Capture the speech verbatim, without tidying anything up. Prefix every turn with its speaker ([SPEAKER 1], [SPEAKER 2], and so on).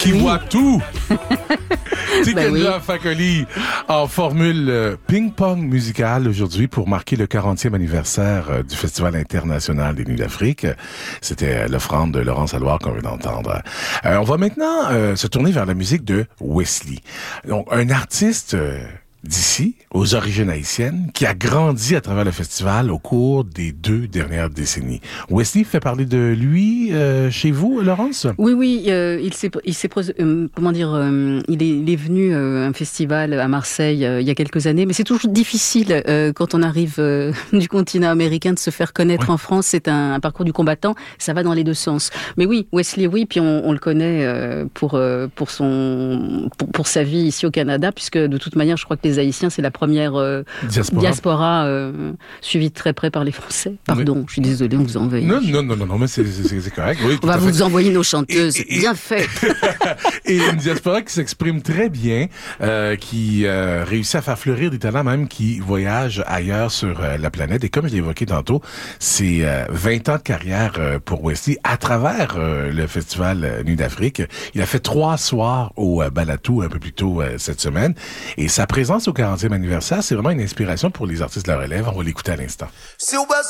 [SPEAKER 1] qui
[SPEAKER 2] oui.
[SPEAKER 1] voit tout.
[SPEAKER 2] Ben oui.
[SPEAKER 1] Fakoli en formule euh, ping-pong musical aujourd'hui pour marquer le quarantième anniversaire euh, du Festival international des Nuits d'Afrique. C'était euh, l'offrande de Laurence Alloire qu'on vient d'entendre. Euh, on va maintenant euh, se tourner vers la musique de Wesley. Donc, un artiste euh, d'ici, aux origines haïtiennes, qui a grandi à travers le festival au cours des deux dernières décennies. Wesley fait parler de lui euh, chez vous, Laurence?
[SPEAKER 2] Oui, oui, euh, il s'est, il s'est, euh, comment dire, euh, il est, il est venu euh, à un festival à Marseille euh, il y a quelques années, mais c'est toujours difficile euh, quand on arrive euh, du continent américain de se faire connaître ouais. en France. C'est un, un parcours du combattant, ça va dans les deux sens. Mais oui, Wesley, oui, puis on, on le connaît euh, pour euh, pour son pour, pour sa vie ici au Canada, puisque de toute manière, je crois que les Haïtiens, c'est la première euh, diaspora, diaspora euh, suivie de très près par les Français. Pardon, mais... je suis désolée, on vous envoie.
[SPEAKER 1] Non, non, non, non, non, mais c'est, c'est, c'est correct. Oui,
[SPEAKER 2] on va vous fait. envoyer nos chanteuses, et, et, bien fait.
[SPEAKER 1] Et une diaspora qui s'exprime très bien, euh, qui euh, réussit à faire fleurir des talents même qui voyagent ailleurs sur euh, la planète. Et comme je l'ai évoqué tantôt, c'est euh, vingt ans de carrière euh, pour Wesley à travers euh, le festival euh, Nuit d'Afrique. Il a fait trois soirs au euh, Balatou un peu plus tôt euh, cette semaine. Et sa présence au quarantième anniversaire, c'est vraiment une inspiration pour les artistes de la relève. On va l'écouter à l'instant.